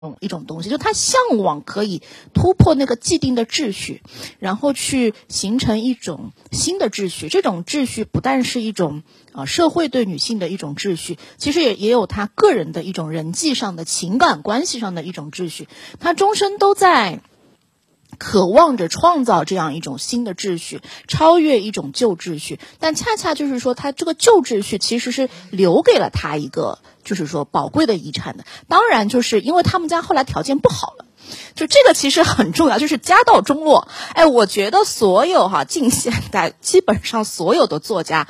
一种东西，就他向往可以突破那个既定的秩序，然后去形成一种新的秩序。这种秩序不但是一种社会对女性的一种秩序，其实也有他个人的一种人际上的情感关系上的一种秩序。他终身都在渴望着创造这样一种新的秩序，超越一种旧秩序，但恰恰就是说他这个旧秩序其实是留给了他一个就是说宝贵的遗产的。当然就是因为他们家后来条件不好了，就这个其实很重要，就是家道中落。我觉得所有近现代基本上所有的作家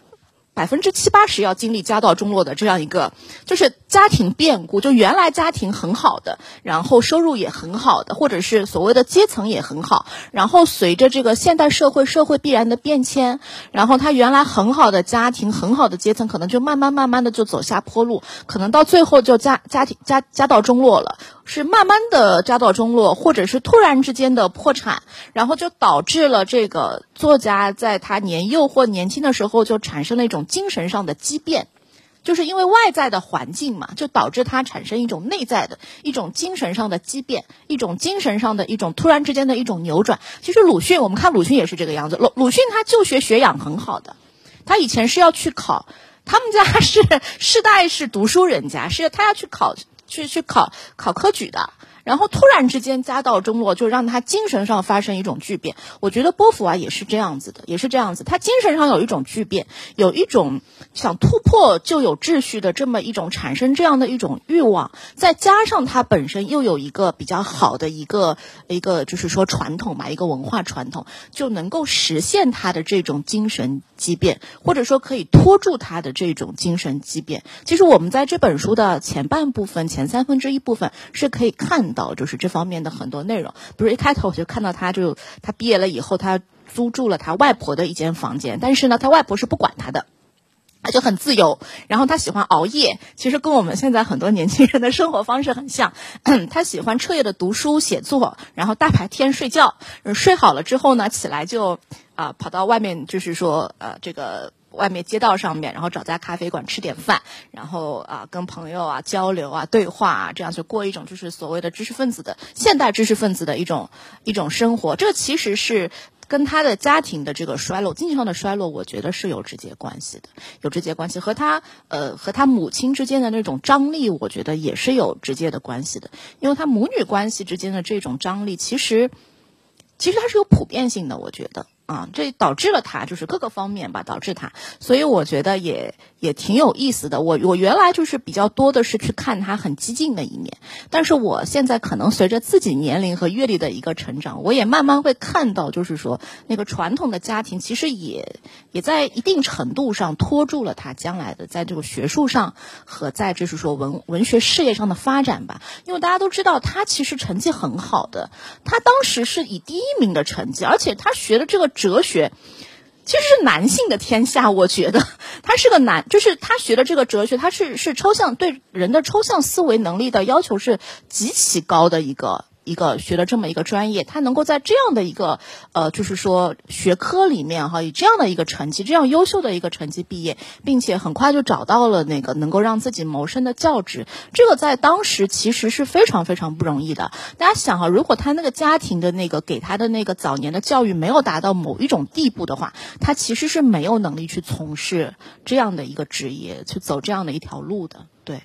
70%-80%要经历家道中落的这样一个，就是家庭变故，就原来家庭很好的，然后收入也很好的，或者是所谓的阶层也很好，然后随着这个现代社会必然的变迁，然后他原来很好的家庭很好的阶层可能就慢慢的就走下坡路，可能到最后就家道中落了，是慢慢的家道中落，或者是突然之间的破产，然后就导致了这个作家在他年幼或年轻的时候就产生了一种精神上的畸变，就是因为外在的环境嘛，就导致他产生一种内在的一种精神上的畸变，一种精神上的一种突然之间的一种扭转。其实鲁迅，我们看鲁迅也是这个样子。鲁迅他就学养很好的，他以前是要去考，他们家世代是读书人家，是他要去考科举的，然后突然之间家道中落，就让他精神上发生一种巨变。我觉得波伏娃也是这样子的，他精神上有一种巨变，有一种想突破旧有秩序的这么一种产生这样的一种欲望，再加上他本身又有一个比较好的一个就是说传统嘛，一个文化传统，就能够实现他的这种精神畸变，或者说可以拖住他的这种精神畸变。其实我们在这本书的前半部分，前1/3部分是可以看到就是这方面的很多内容。比如一开头我就看到他毕业了以后，他租住了他外婆的一间房间，但是呢他外婆是不管他的，他就很自由，然后他喜欢熬夜，其实跟我们现在很多年轻人的生活方式很像。他喜欢彻夜的读书写作，然后大白天睡觉，睡好了之后呢起来就跑到外面，就是说这个外面街道上面，然后找家咖啡馆吃点饭，然后跟朋友交流对话这样就过一种就是所谓的现代知识分子的一种生活。这其实是跟他的家庭的这个衰落，经济上的衰落，我觉得是有直接关系的，和他母亲之间的那种张力，我觉得也是有直接的关系的。因为他母女关系之间的这种张力，其实它是有普遍性的，我觉得这导致了他就是各个方面吧，导致他，所以我觉得也挺有意思的。我原来就是比较多的是去看他很激进的一面，但是我现在可能随着自己年龄和阅历的一个成长，我也慢慢会看到，就是说那个传统的家庭其实也在一定程度上拖住了他将来的在这个学术上和在就是说文学事业上的发展吧。因为大家都知道他其实成绩很好的，他当时是以第1名的成绩，而且他学的这个哲学其实是男性的天下。我觉得他是个就是他学的这个哲学，他是抽象，对人的抽象思维能力的要求是极其高的一个学的这么一个专业，他能够在这样的一个就是说学科里面以这样的一个成绩，这样优秀的一个成绩毕业，并且很快就找到了那个能够让自己谋生的教职，这个在当时其实是非常非常不容易的。大家想如果他那个家庭的那个给他的那个早年的教育没有达到某一种地步的话，他其实是没有能力去从事这样的一个职业，去走这样的一条路的。对。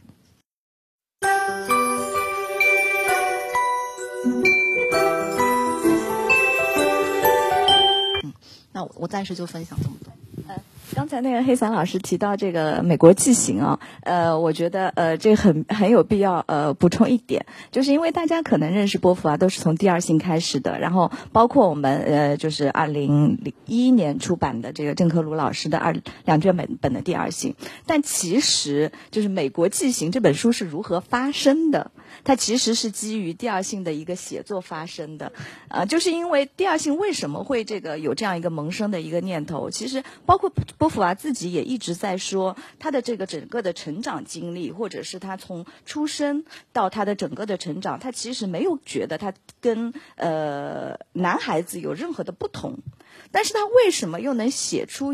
那我暂时就分享这么多。 刚才那个黑伞老师提到这个美国纪行我觉得这很有必要补充一点，就是因为大家可能认识波伏娃都是从第2性开始的，然后包括我们就是2011年出版的这个郑克鲁老师的2卷本的第2性，但其实就是美国纪行这本书是如何发生的，它其实是基于第2性的一个写作发生的就是因为第2性为什么会有这样一个萌生的一个念头，其实包括波伏娃自己也一直在说他的这个整个的成长经历，或者是他从出生到他的整个的成长，他其实没有觉得他跟男孩子有任何的不同，但是他为什么又能写出一部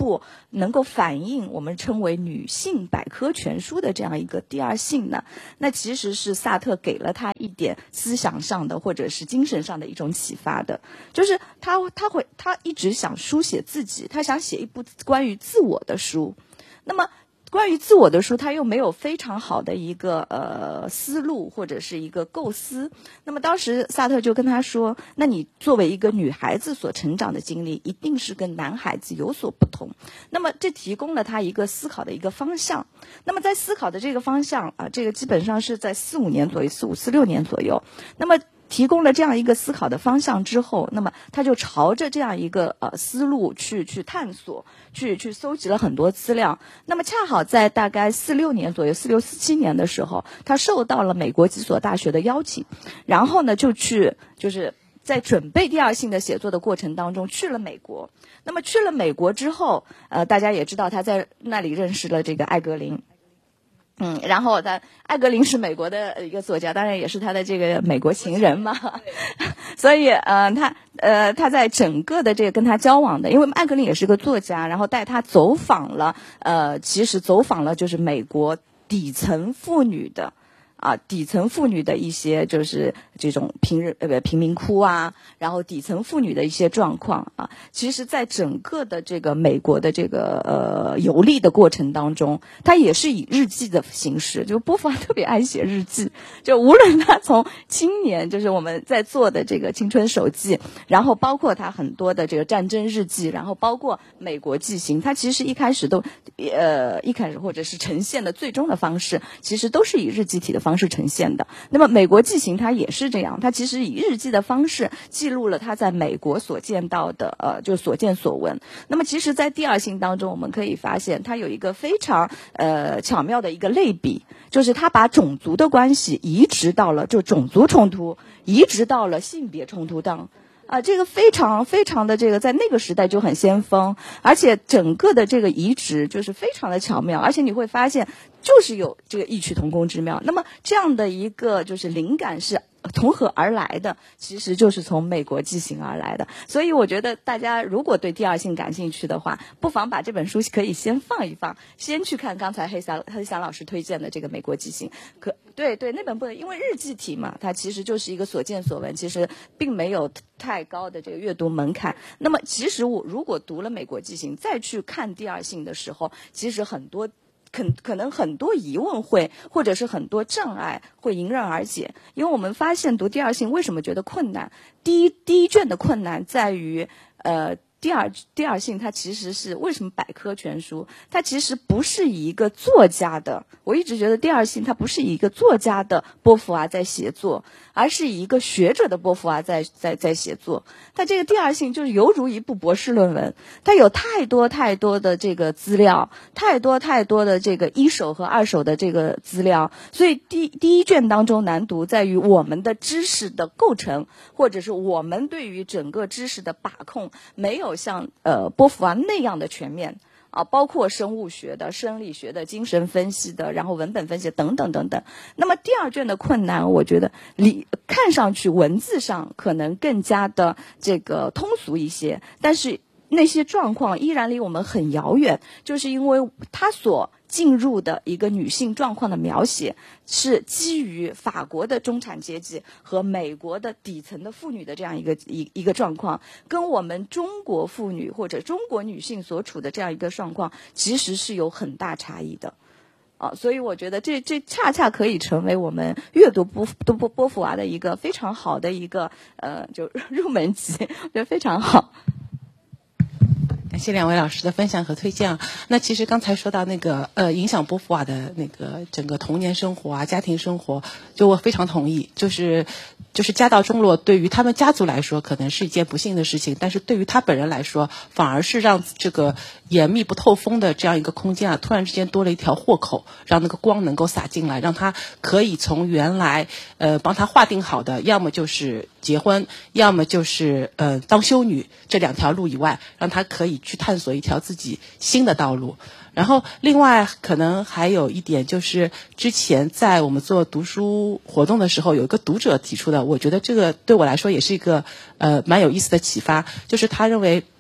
部能够反映我们称为女性百科全书的这样一个第二性呢？那其实是萨特给了他一点思想上的或者是精神上的一种启发的，就是他一直想书写自己，他想写一部关于自我的书。那么关于自我的书，他又没有非常好的一个思路或者是一个构思。那么当时萨特就跟他说，那你作为一个女孩子所成长的经历，一定是跟男孩子有所不同。那么这提供了他一个思考的一个方向。那么在思考的这个方向这个基本上是在45年左右，45、46年左右。那么提供了这样一个思考的方向之后，那么他就朝着这样一个思路去探索，去搜集了很多资料。那么恰好在大概46年左右，46、47年的时候，他受到了美国几所大学的邀请，然后呢就是在准备第二性的写作的过程当中去了美国。那么去了美国之后，大家也知道他在那里认识了这个艾格林。然后艾格林是美国的一个作家，当然也是他的这个美国情人嘛。所以他在整个的这个跟他交往的，因为艾格林也是个作家，然后带他走访了其实走访了就是美国底层妇女的一些就是这种贫民窟然后底层妇女的一些状况其实在整个的这个美国的这个游历的过程当中，他也是以日记的形式，就波伏娃特别爱写日记，就无论他从青年就是我们在做的这个青春手记，然后包括他很多的这个战争日记，然后包括美国纪行，他其实一开始或者是呈现的最终的方式，其实都是以日记体的方式呈现的。那么美国纪行它也是这样，它其实以日记的方式记录了他在美国所见到的就所见所闻。那么其实在第二性当中，我们可以发现它有一个非常巧妙的一个类比，就是他把种族的关系移植到了就种族冲突，移植到了性别冲突当这个非常非常的这个在那个时代就很先锋，而且整个的这个移植就是非常的巧妙，而且你会发现就是有这个异曲同工之妙。那么这样的一个就是灵感是从何而来的？其实就是从美国纪行而来的。所以我觉得大家如果对第二性感兴趣的话，不妨把这本书可以先放一放，先去看刚才黑伞老师推荐的这个美国纪行。对那本不能，因为日记体嘛，它其实就是一个所见所闻，其实并没有太高的这个阅读门槛。那么其实我如果读了美国纪行再去看第二性的时候，其实可能很多疑问或者是很多障碍会迎刃而解。因为我们发现读第二性为什么觉得困难，第一卷的困难在于第二性它其实是为什么百科全书，它其实不是以一个作家的，我一直觉得第二性它不是以一个作家的波伏娃在写作，而是以一个学者的波伏娃在写作。它这个第二性就是犹如一部博士论文，它有太多太多的这个资料，太多太多的这个一手和二手的这个资料，所以第一卷当中难读在于我们的知识的构成，或者是我们对于整个知识的把控没有像波伏娃那样的全面包括生物学的、生理学的、精神分析的，然后文本分析等等等等。那么第二卷的困难，我觉得看上去文字上可能更加的这个通俗一些，但是那些状况依然离我们很遥远，就是因为它所进入的一个女性状况的描写是基于法国的中产阶级和美国的底层的妇女的这样一个状况，跟我们中国妇女或者中国女性所处的这样一个状况其实是有很大差异的所以我觉得这恰恰可以成为我们阅读波伏娃的一个非常好的一个就入门级，我觉得非常好。 感谢两位老师的分享和推荐那其实刚才说到那个影响波伏娃的那个整个童年生活家庭生活，就我非常同意，就是家道中落对于他们家族来说可能是一件不幸的事情，但是对于他本人来说反而是让这个眼密不透风的这样一个空间突然之间多了一条豁口，让那个光能够洒进来，让他可以从原来帮他划定好的要么就是结婚，要么就是当修女这两条路以外，让他可以去探索一条自己新的道路。然后另外可能还有一点就是之前在我们做读书活动的时候有一个读者提出的，我觉得这个对我来说也是一个蛮有意思的启发，就是他认为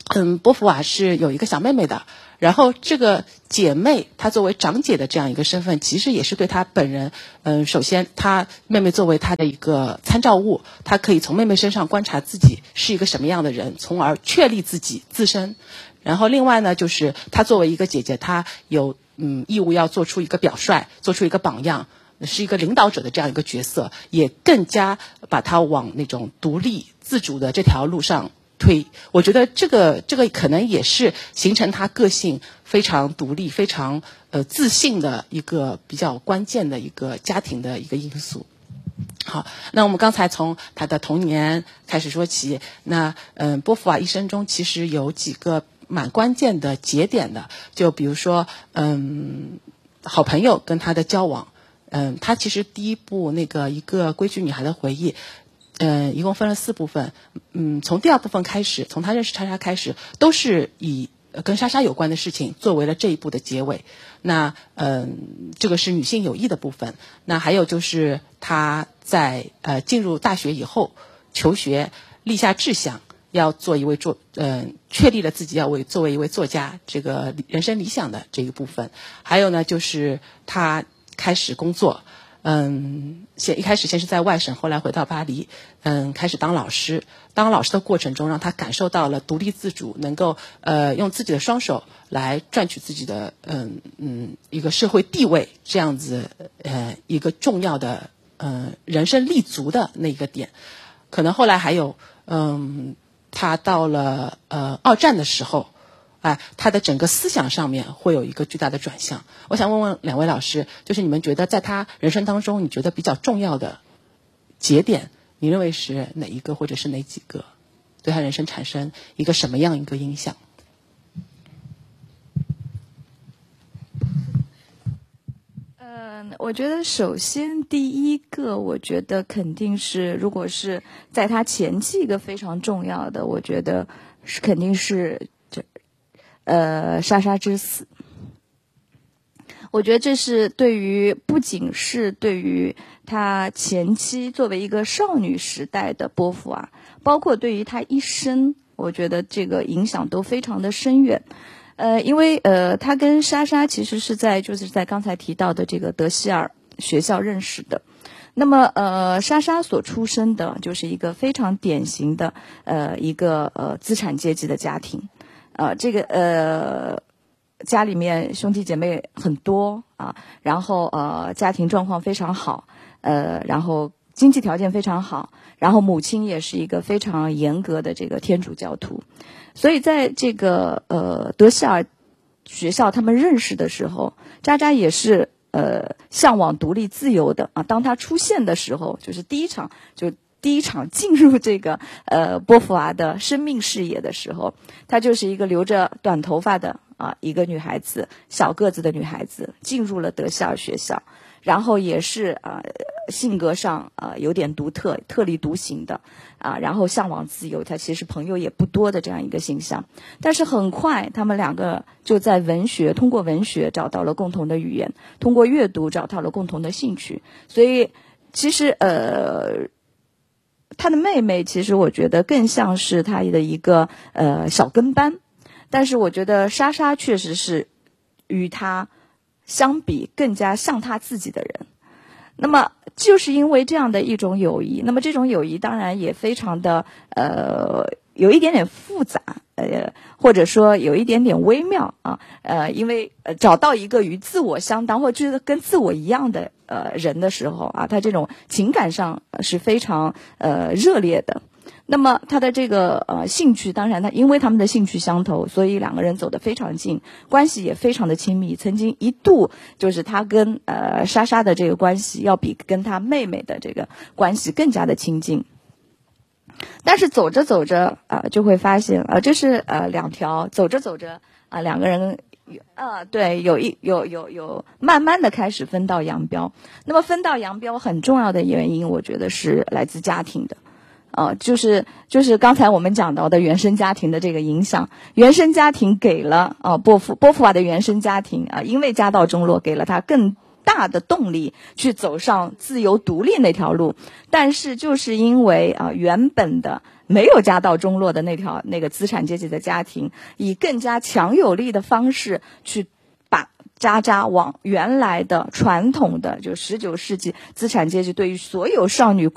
波伏娃是有一个小妹妹的，然后这个姐妹她作为长姐的这样一个身份，其实也是对她本人，首先她妹妹作为她的一个参照物，她可以从妹妹身上观察自己是一个什么样的人，从而确立自己自身。然后另外呢，就是她作为一个姐姐，她有义务要做出一个表率，做出一个榜样，是一个领导者的这样一个角色，也更加把她往那种独立自主的这条路上推。我觉得这个可能也是形成他个性非常独立、非常自信的一个比较关键的一个家庭的一个因素。好，那我们刚才从他的童年开始说起，那波伏娃一生中其实有几个蛮关键的节点的，就比如说好朋友跟他的交往，他其实第一部那个一个规矩女孩的回忆。一共分了4部分，从第2部分开始，从他认识莎莎开始，都是以跟莎莎有关的事情作为了这一部的结尾。那这个是女性友谊的部分。那还有就是他在进入大学以后求学，立下志向，要做一位确立了自己要作为一位作家这个人生理想的这一部分。还有呢，就是他开始工作。一开始先是在外省，后来回到巴黎，开始当老师。当老师的过程中，让他感受到了独立自主，能够用自己的双手来赚取自己的一个社会地位，这样子一个重要的人生立足的那个点。可能后来还有他到了二战的时候。他的整个思想上面会有一个巨大的转向。我想问问2位老师，就是你们觉得在他人生当中，你觉得比较重要的节点，你认为是哪一个或者是哪几个，对他人生产生一个什么样一个影响？ 我觉得首先第一个，我觉得肯定是，如果是在他前期一个非常重要的，我觉得是肯定是莎莎之死。我觉得这是不仅是对于她前期作为一个少女时代的波伏娃，包括对于她一生，我觉得这个影响都非常的深远。因为她跟莎莎其实是在刚才提到的这个德希尔学校认识的。那么莎莎所出生的就是一个非常典型的一个资产阶级的家庭。这个家里面兄弟姐妹很多啊，然后家庭状况非常好，然后经济条件非常好，然后母亲也是一个非常严格的这个天主教徒，所以在这个德希尔学校他们认识的时候，渣渣也是向往独立自由的啊。当他出现的时候，就是第一场进入这个波伏娃的生命视野的时候，她就是一个留着短头发的一个女孩子，小个子的女孩子，进入了德希尔学校，然后也是性格上有点独特，特立独行的然后向往自由，她其实朋友也不多的这样一个形象。但是很快他们2个就在通过文学找到了共同的语言，通过阅读找到了共同的兴趣。所以其实他的妹妹其实我觉得更像是他的一个小跟班，但是我觉得莎莎确实是与他相比更加像他自己的人。那么就是因为这样的一种友谊，那么这种友谊当然也非常的有一点点复杂，或者说有一点点微妙因为找到一个与自我相当或者跟自我一样的人的时候他这种情感上是非常热烈的。那么他的这个兴趣，当然因为他们的兴趣相投，所以2个人走得非常近，关系也非常的亲密。曾经一度就是他跟莎莎的这个关系要比跟他妹妹的这个关系更加的亲近。但是走着走着就会发现这是2条走着走着2个人对，有慢慢的开始分道扬镳。那么分道扬镳很重要的原因，我觉得是来自家庭的。就是刚才我们讲到的原生家庭的这个影响，原生家庭给了波伏娃的原生家庭因为家道中落，给了他更大的动力去走上自由独立那条路。但是就是因为原本的没有家道中落的那个资产阶级的家庭，以更加强有力的方式去把渣往原来的传统的就19世纪资产阶级对于所有少女